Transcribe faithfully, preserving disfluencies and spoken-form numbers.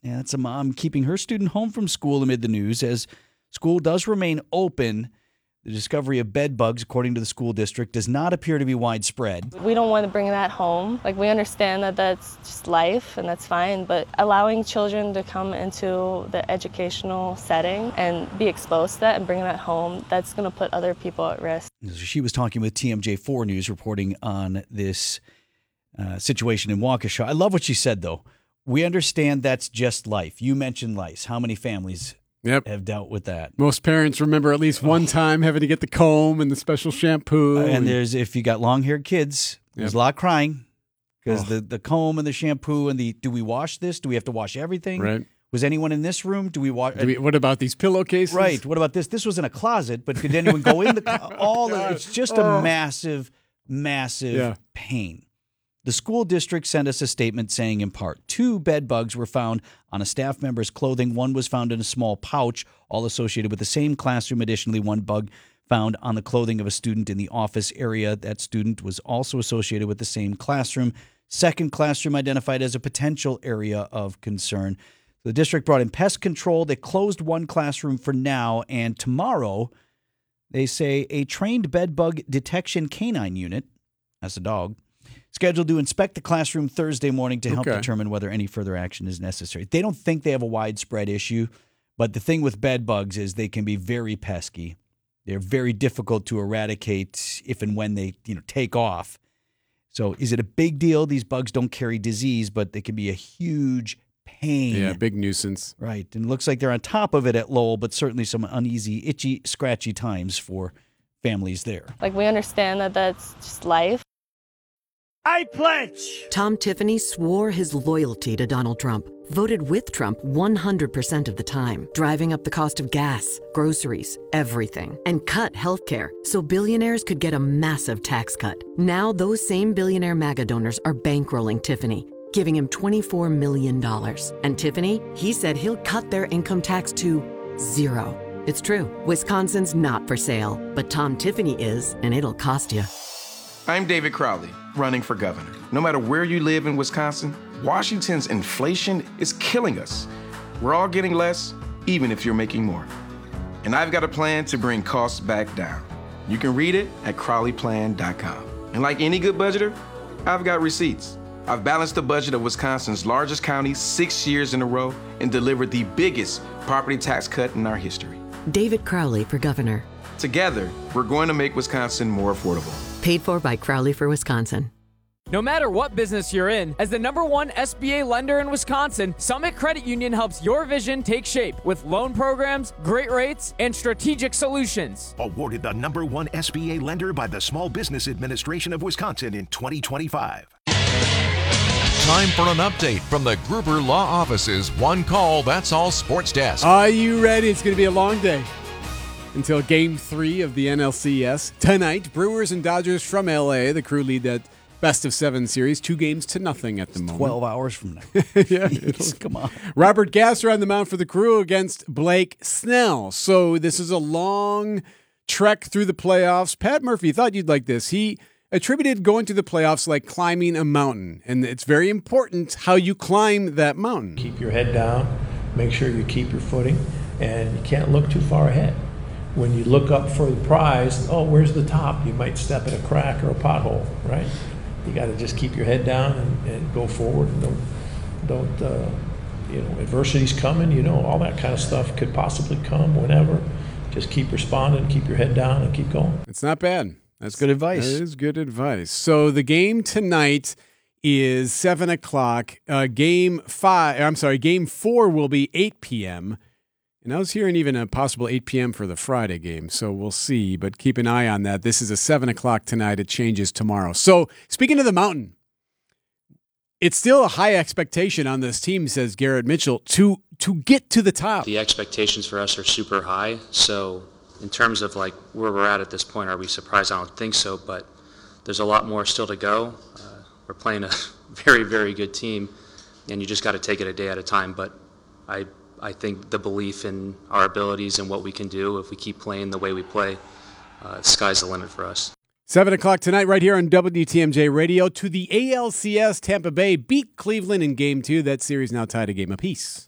Yeah, that's a mom keeping her student home from school amid the news as school does remain open. The discovery of bed bugs, according to the school district, does not appear to be widespread. We don't want to bring that home. Like, we understand that that's just life and that's fine, but allowing children to come into the educational setting and be exposed to that and bring that home, that's going to put other people at risk. She was talking with T M J four News, reporting on this uh, situation in Waukesha. I love what she said, though. We understand that's just life. You mentioned lice. How many families Yep. have dealt with that? Most parents remember at least one oh. time having to get the comb and the special shampoo. Uh, and, and there's, if you got long-haired kids, there's yep. a lot of crying because oh. the, the comb and the shampoo and the, do we wash this? Do we have to wash everything? Right. Was anyone in this room? Do we wash? Do we, what about these pillowcases? Right. What about this? This was in a closet, but could anyone go in the, all of, it's just oh. a massive, massive yeah. pain. The school district sent us a statement saying, in part, two bed bugs were found on a staff member's clothing. One was found in a small pouch, all associated with the same classroom. Additionally, one bug found on the clothing of a student in the office area. That student was also associated with the same classroom. Second classroom identified as a potential area of concern. The district brought in pest control. They closed one classroom for now, and tomorrow they say a trained bed bug detection canine unit, that's a dog, scheduled to inspect the classroom Thursday morning to help okay. determine whether any further action is necessary. They don't think they have a widespread issue, but the thing with bed bugs is they can be very pesky. They're very difficult to eradicate if and when they, you know, take off. So is it a big deal? These bugs don't carry disease, but they can be a huge pain. Yeah, big nuisance. Right. And it looks like they're on top of it at Lowell, but certainly some uneasy, itchy, scratchy times for families there. Like, we understand that that's just life. I pledge! Tom Tiffany swore his loyalty to Donald Trump, voted with Trump one hundred percent of the time, driving up the cost of gas, groceries, everything, and cut healthcare so billionaires could get a massive tax cut. Now those same billionaire MAGA donors are bankrolling Tiffany, giving him twenty-four million dollars. And Tiffany, he said he'll cut their income tax to zero. It's true. Wisconsin's not for sale, but Tom Tiffany is, and it'll cost you. I'm David Crowley, running for governor. No matter where you live in Wisconsin, Washington's inflation is killing us. We're all getting less, even if you're making more. And I've got a plan to bring costs back down. You can read it at crowley plan dot com. And like any good budgeter, I've got receipts. I've balanced the budget of Wisconsin's largest county six years in a row and delivered the biggest property tax cut in our history. David Crowley for governor. Together, we're going to make Wisconsin more affordable. Paid for by Crowley for Wisconsin. No matter what business you're in, as the number one S B A lender in Wisconsin, Summit Credit Union helps your vision take shape with loan programs, great rates, and strategic solutions. Awarded the number one S B A lender by the Small Business Administration of Wisconsin in twenty twenty-five. Time for an update from the Gruber Law Office's One Call, That's All Sports Desk. Are you ready? It's going to be a long day until Game three of the N L C S. Tonight, Brewers and Dodgers from L A. The Crew lead that best of seven series, two games to nothing at the it's moment. twelve hours from now. yeah, come on. Robert Gasser on the mound for the Crew against Blake Snell. So this is a long trek through the playoffs. Pat Murphy, thought you'd like this. He attributed going to the playoffs like climbing a mountain, and it's very important how you climb that mountain. Keep your head down, make sure you keep your footing, and you can't look too far ahead. When you look up for the prize, oh, where's the top? You might step in a crack or a pothole, right? You got to just keep your head down and, and go forward. And don't, don't, uh, you know, adversity's coming. You know, all that kind of stuff could possibly come whenever. Just keep responding, keep your head down, and keep going. It's not bad. That's good advice. That is good advice. So the game tonight is seven o'clock. Uh, game five, I'm sorry, game four will be eight p.m. And I was hearing even a possible eight p.m. for the Friday game, so we'll see. But keep an eye on that. This is a seven o'clock tonight. It changes tomorrow. So speaking of the mountain, it's still a high expectation on this team, says Garrett Mitchell, to to get to the top. The expectations for us are super high. So in terms of like where we're at at this point, are we surprised? I don't think so, but there's a lot more still to go. Uh, we're playing a very, very good team, and you just got to take it a day at a time. But I I think the belief in our abilities and what we can do if we keep playing the way we play, uh, sky's the limit for us. seven o'clock tonight right here on W T M J Radio. To the A L C S, Tampa Bay beat Cleveland in game two. That series now tied a game apiece.